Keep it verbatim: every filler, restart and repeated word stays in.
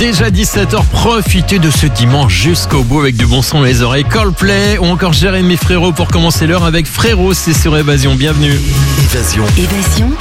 Déjà dix-sept heures, profitez de ce dimanche jusqu'au bout avec du bon son dans les oreilles. Coldplay ou encore Jérémy Frérot pour commencer l'heure avec Frérot, c'est sur Évasion. Bienvenue. Évasion. Évasion.